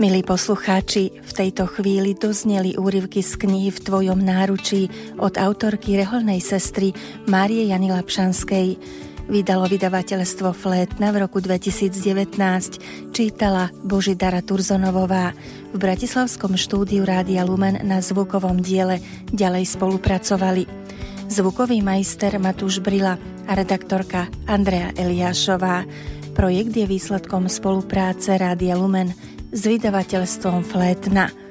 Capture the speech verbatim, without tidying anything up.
Milí poslucháči, v tejto chvíli dozneli úryvky z knihy V tvojom náručí od autorky reholnej sestry Márie Jany Lapšanskej. Vydalo vydavateľstvo Flétna v roku dvetisícdevätnásť, čítala Božidara Turzonovová. V bratislavskom štúdiu Rádia Lumen na zvukovom diele ďalej spolupracovali zvukový majster Matúš Brila a redaktorka Andrea Eliášová. Projekt je výsledkom spolupráce Rádia Lumen s vydavateľstvom Flétna.